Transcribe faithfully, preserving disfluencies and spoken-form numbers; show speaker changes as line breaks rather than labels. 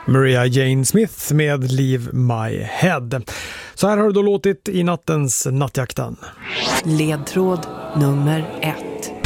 Maria Jane Smith med Leave My Head. Så här har det då låtit i nattens Nattjakten.
Ledtråd nummer ett.